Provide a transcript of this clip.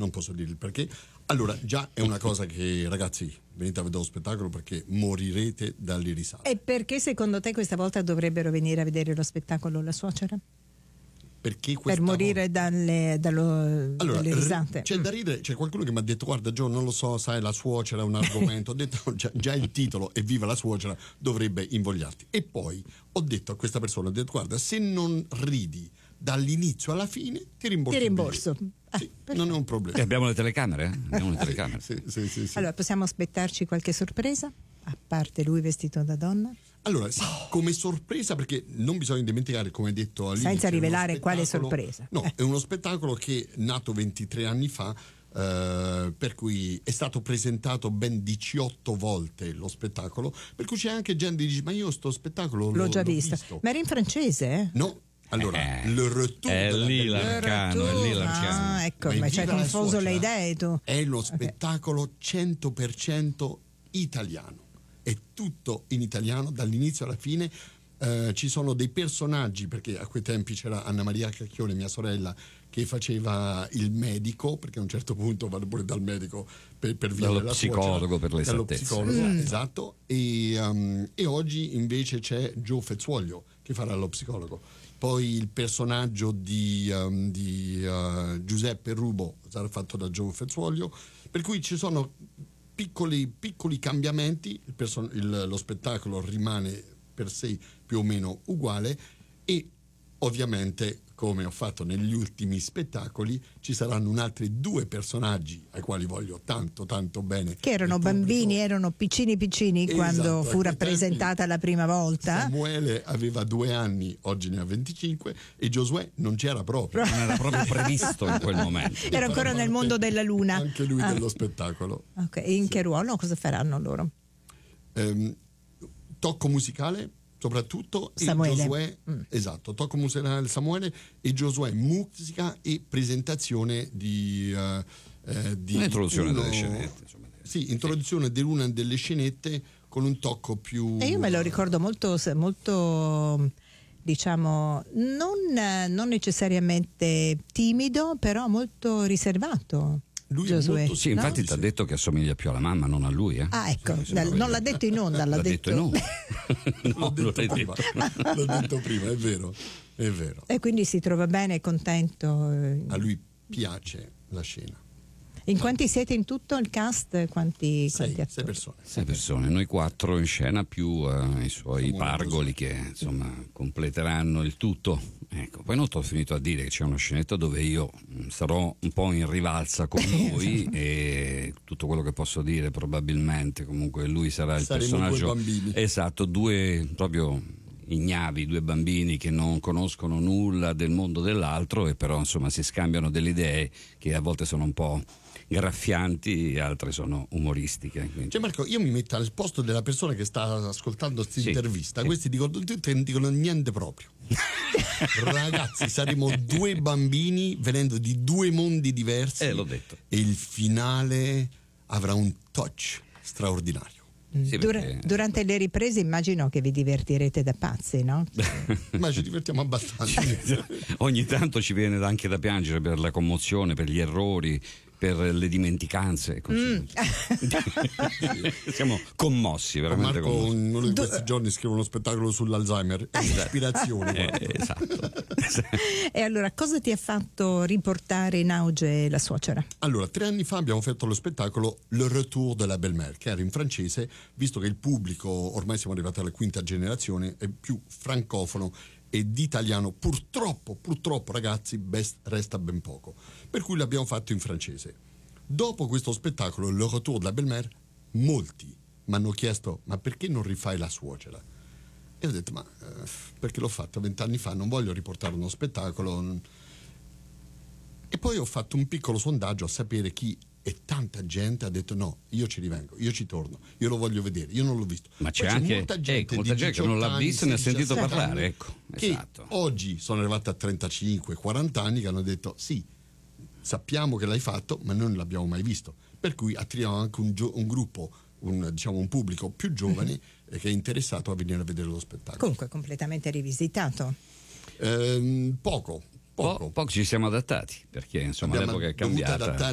non posso dire il perché. Allora, già è una cosa che, ragazzi, venite a vedere lo spettacolo perché morirete dalle risate. E perché secondo te questa volta dovrebbero venire a vedere lo spettacolo la suocera? Perché Per morire dalle risate. C'è da ridere, c'è qualcuno che mi ha detto guarda Gio, non lo so, sai, la suocera è un argomento. Ho detto già il titolo Evviva la suocera dovrebbe invogliarti. E poi ho detto a questa persona, ho detto guarda, se non ridi dall'inizio alla fine ti rimborso. Sì, non è un problema. E abbiamo le telecamere? Abbiamo le telecamere. Sì. Allora, possiamo aspettarci qualche sorpresa? A parte lui vestito da donna? Allora, sì, come sorpresa, perché non bisogna dimenticare, come hai detto all'inizio, senza rivelare quale sorpresa. No, è uno spettacolo che è nato 23 anni fa, per cui è stato presentato ben 18 volte lo spettacolo, per cui c'è anche gente che dice ma io sto spettacolo l'ho già visto. Ma era in francese, eh? No. Allora, le retour è lì l'arcano, è lì l'arcano. Ah, ecco, ma ci hai confuso le idee tu. È lo spettacolo 100% italiano. È tutto in italiano dall'inizio alla fine. Ci sono dei personaggi, perché a quei tempi c'era Anna Maria Cacchione, mia sorella, che faceva il medico, perché a un certo punto vanno pure dal medico per via dallo della psicologo, per l'esattezza. Esatto. E oggi invece c'è Gio Fezzuoglio che farà lo psicologo. Poi il personaggio di Giuseppe Rubo sarà fatto da Gio Fezzuoglio, per cui ci sono piccoli cambiamenti, lo spettacolo rimane per sé più o meno uguale e ovviamente, come ho fatto negli ultimi spettacoli, ci saranno altri 2 personaggi ai quali voglio tanto bene. Che erano bambini, erano piccini quando fu rappresentata la prima volta. Samuele aveva 2 anni, oggi ne ha 25, e Giosuè non c'era proprio. Non era proprio previsto in quel momento. Era ancora nel mondo della luna. Anche lui dello spettacolo. Ok, e in che ruolo? Cosa faranno loro? Tocco musicale soprattutto, Samuele. E Giosuè, esatto, tocco musicale Samuele e Giosuè musica e presentazione di un'introduzione delle scenette, insomma. Sì, introduzione di una delle scenette con un tocco più. E io me lo ricordo molto diciamo non necessariamente timido, però molto riservato. Lui Giosuè, è molto, sì, infatti ti ha detto che assomiglia più alla mamma, non a lui. Ah, ecco, non l'ha detto in onda, l'ha detto in onda. L'ho detto prima, è vero. E quindi si trova bene e contento. A lui piace la scena. In quanti siete in tutto il cast? Quanti 6 attori? persone. 6 persone, noi 4 in scena più i suoi pargoli che insomma completeranno il tutto. Ecco, poi non ho finito a dire che c'è una scenetta dove io sarò un po' in rivalsa con lui e tutto quello che posso dire probabilmente comunque lui sarà il personaggio. 2 bambini. Esatto, 2 proprio ignavi, 2 bambini che non conoscono nulla del mondo dell'altro e però insomma si scambiano delle idee che a volte sono un po' graffianti e altre sono umoristiche. Quindi. Cioè Marco, io mi metto al posto della persona che sta ascoltando questa intervista. Sì. Questi non dicono niente proprio. Ragazzi, saremo 2 bambini venendo di 2 mondi diversi. L'ho detto. E il finale avrà un touch straordinario. Sì, durante le riprese immagino che vi divertirete da pazzi, no? Ma ci divertiamo abbastanza. Ogni tanto ci viene anche da piangere per la commozione, per gli errori, per le dimenticanze. Così. Siamo commossi, veramente Marco commossi. uno di questi giorni scrive uno spettacolo sull'Alzheimer. È un'ispirazione. Esatto. E allora, cosa ti ha fatto riportare in auge la suocera? Allora, 3 anni fa abbiamo fatto lo spettacolo Le Retour de la Belle-Mère, che era in francese, visto che il pubblico, ormai siamo arrivati alla 5ª generazione, è più francofono e di italiano purtroppo ragazzi resta ben poco, per cui l'abbiamo fatto in francese. Dopo questo spettacolo Le Retour de la Belle-Mère, molti mi hanno chiesto ma perché non rifai la suocera? E ho detto ma perché l'ho fatto 20 anni fa, non voglio riportare uno spettacolo. E poi ho fatto un piccolo sondaggio a sapere chi, e tanta gente ha detto no, io ci rivengo, io ci torno, io lo voglio vedere, io non l'ho visto. Ma c'è anche molta gente che non l'ha visto e ne ha sentito parlare, ecco. Che esatto. Oggi sono arrivati a 35-40 anni che hanno detto sì, sappiamo che l'hai fatto, ma noi non l'abbiamo mai visto. Per cui attiriamo anche un gruppo, un pubblico più giovane che è interessato a venire a vedere lo spettacolo. Comunque completamente rivisitato. Poco. Poco ci siamo adattati perché insomma Abbiamo l'epoca è dovuto cambiata.